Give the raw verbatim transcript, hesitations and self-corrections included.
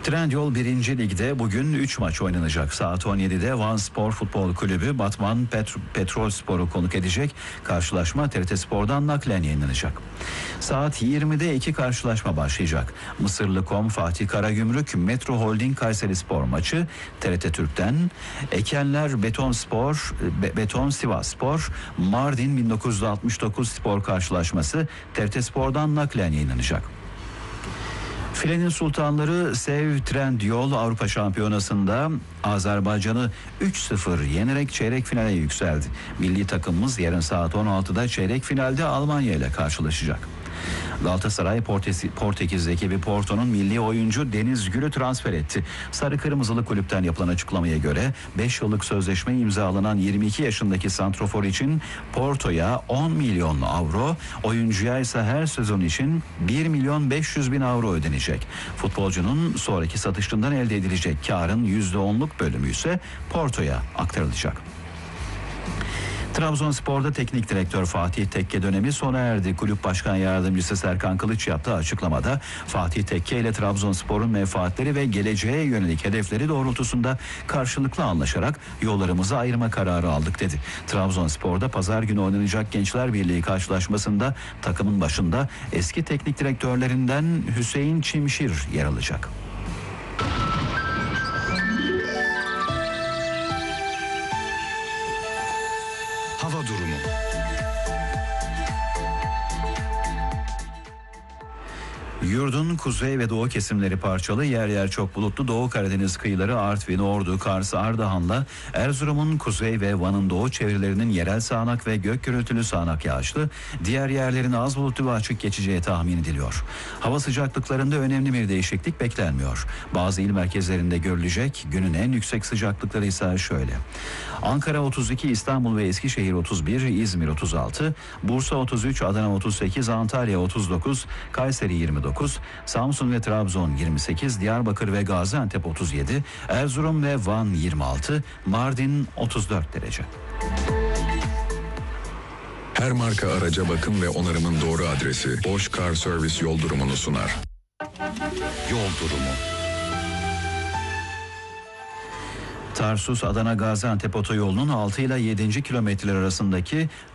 Trendyol birinci Lig'de bugün üç maç oynanacak. Saat on yedide Van Spor Futbol Kulübü Batman Petro, Petrol Spor'u konuk edecek. Karşılaşma T R T Spor'dan naklen yayınlanacak. Saat yirmide iki karşılaşma başlayacak. Mısırlı Kom Fatih Karagümrük Metro Holding Kayseri Spor maçı T R T Türk'ten, Ekenler Beton Spor Be- Beton Sivas Spor Mardin bin dokuz yüz altmış dokuz Spor karşılaşması T R T Spor'dan naklen yayınlanacak. Filenin Sultanları Sev Trendyol Avrupa Şampiyonası'nda Azerbaycan'ı üç sıfır yenerek çeyrek finale yükseldi. Milli takımımız yarın saat on altıda çeyrek finalde Almanya ile karşılaşacak. Galatasaray Portekiz ekibi Porto'nun milli oyuncu Deniz Gül'ü transfer etti. Sarı Kırmızılı kulüpten yapılan açıklamaya göre beş yıllık sözleşme imzalanan yirmi iki yaşındaki santrofor için Porto'ya on milyon avro, oyuncuya ise her sezon için bir milyon beş yüz bin avro ödenecek. Futbolcunun sonraki satışından elde edilecek karın yüzde onluk bölümü ise Porto'ya aktarılacak. Trabzonspor'da teknik direktör Fatih Tekke dönemi sona erdi. Kulüp Başkan Yardımcısı Serkan Kılıç yaptığı açıklamada Fatih Tekke ile Trabzonspor'un menfaatleri ve geleceğe yönelik hedefleri doğrultusunda karşılıklı anlaşarak yollarımızı ayırma kararı aldık dedi. Trabzonspor'da pazar günü oynanacak Gençler Birliği karşılaşmasında takımın başında eski teknik direktörlerinden Hüseyin Çimşir yer alacak. Hava durumu. Yurdun kuzey ve doğu kesimleri parçalı, yer yer çok bulutlu. Doğu Karadeniz kıyıları Artvin, Ordu, Kars, Ardahan'la Erzurum'un kuzey ve Van'ın doğu çevrelerinin yerel sağanak ve gök gürültülü sağanak yağışlı, diğer yerlerin az bulutlu ve açık geçeceği tahmin ediliyor. Hava sıcaklıklarında önemli bir değişiklik beklenmiyor. Bazı il merkezlerinde görülecek. Günün en yüksek sıcaklıkları ise şöyle: Ankara otuz iki, İstanbul ve Eskişehir otuz bir, İzmir otuz altı, Bursa otuz üç, Adana otuz sekiz, Antalya otuz dokuz, Kayseri yirmi dokuz, Samsun ve Trabzon yirmi sekiz, Diyarbakır ve Gaziantep otuz yedi, Erzurum ve Van yirmi altı, Mardin otuz dört derece. Her marka araca bakım ve onarımın doğru adresi Bosch Car Service yol durumunu sunar. Yol durumu. Tarsus Adana Gaziantep otoyolunun altı ile yedinci kilometreler arasındaki